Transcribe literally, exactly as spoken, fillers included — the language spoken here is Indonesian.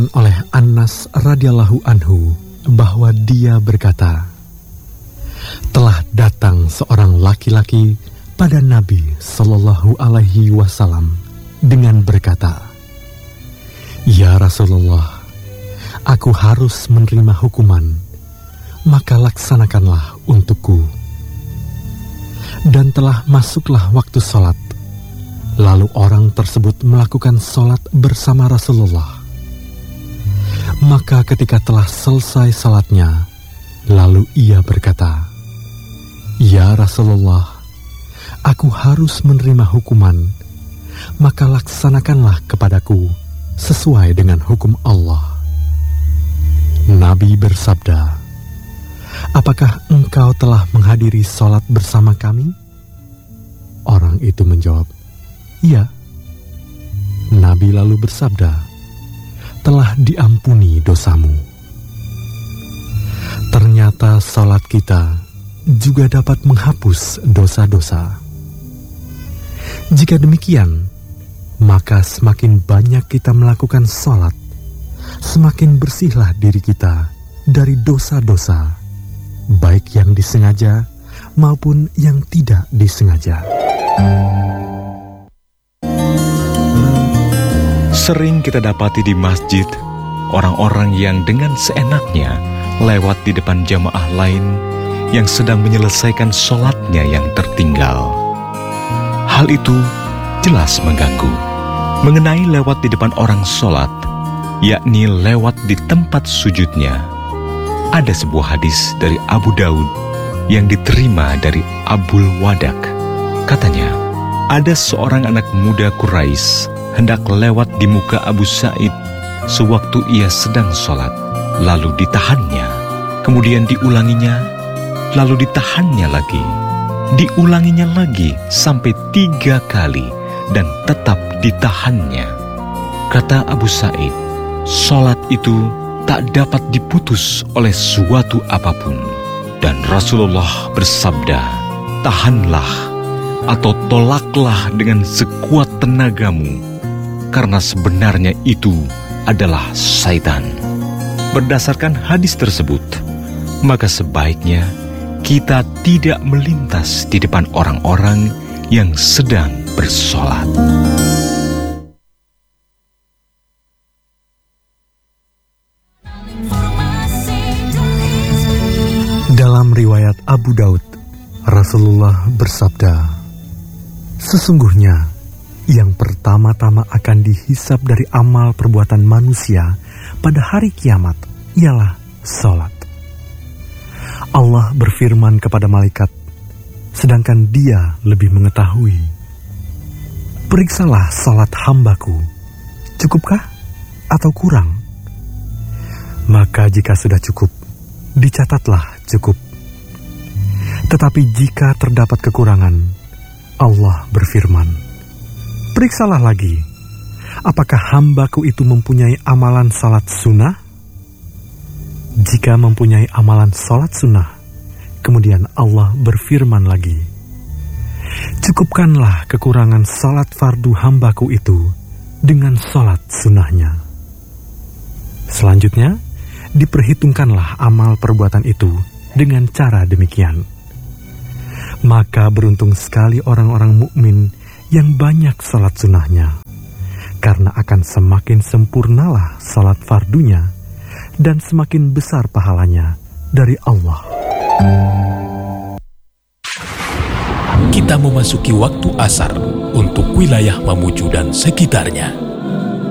diriwayatkan oleh Anas radhiyallahu anhu bahwa dia berkata, telah datang seorang laki-laki pada Nabi Shallallahu Alaihi Wasallam dengan berkata, "Ya Rasulullah, aku harus menerima hukuman, maka laksanakanlah untukku." Dan telah masuklah waktu sholat. Lalu orang tersebut melakukan sholat bersama Rasulullah. Maka ketika telah selesai sholatnya, lalu ia berkata, "Ya Rasulullah, aku harus menerima hukuman, maka laksanakanlah kepadaku sesuai dengan hukum Allah." Nabi bersabda, "Apakah engkau telah menghadiri sholat bersama kami?" Orang itu menjawab, "Iya." Nabi lalu bersabda, "Telah diampuni dosamu." Ternyata sholat kita juga dapat menghapus dosa-dosa. Jika demikian, maka semakin banyak kita melakukan sholat, semakin bersihlah diri kita dari dosa-dosa, baik yang disengaja maupun yang tidak disengaja. Sering kita dapati di masjid, orang-orang yang dengan seenaknya lewat di depan jamaah lain yang sedang menyelesaikan sholatnya yang tertinggal. Hal itu jelas mengganggu. Mengenai lewat di depan orang sholat, yakni lewat di tempat sujudnya, ada sebuah hadis dari Abu Daud yang diterima dari Abul Wadak. Katanya, ada seorang anak muda Quraisy hendak lewat di muka Abu Sa'id sewaktu ia sedang sholat, lalu ditahannya, kemudian diulanginya, lalu ditahannya lagi, diulanginya lagi sampai tiga kali, dan tetap ditahannya. Kata Abu Sa'id, sholat itu tak dapat diputus oleh suatu apapun. Dan Rasulullah bersabda, tahanlah atau tolaklah dengan sekuat tenagamu, karena sebenarnya itu adalah syaitan. Berdasarkan hadis tersebut, maka sebaiknya kita tidak melintas di depan orang-orang yang sedang bersolat. Dalam riwayat Abu Daud, Rasulullah bersabda, "Sesungguhnya yang pertama-tama akan dihisab dari amal perbuatan manusia pada hari kiamat ialah sholat." Allah berfirman kepada malaikat, sedangkan dia lebih mengetahui, "Periksalah sholat hambaku, cukupkah atau kurang?" Maka jika sudah cukup, dicatatlah cukup. Tetapi jika terdapat kekurangan, Allah berfirman, "Periksalah lagi, apakah hambaku itu mempunyai amalan salat sunnah? Jika mempunyai amalan salat sunnah," kemudian Allah berfirman lagi, "Cukupkanlah kekurangan salat fardu hambaku itu dengan salat sunnahnya." Selanjutnya, diperhitungkanlah amal perbuatan itu dengan cara demikian. Maka beruntung sekali orang-orang mukmin yang banyak salat sunnahnya, karena akan semakin sempurnalah salat fardunya dan semakin besar pahalanya dari Allah. Kita memasuki waktu asar untuk wilayah Mamuju dan sekitarnya.